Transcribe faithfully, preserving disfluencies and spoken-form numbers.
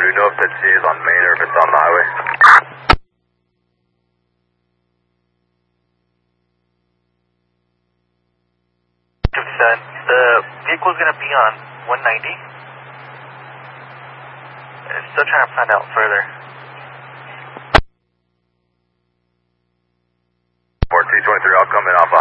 we know if that C is on main or if it's on the highway? Son, the vehicle is going to be on one ninety. Uh, Still trying to find out further. four two twenty-three, I'll come in off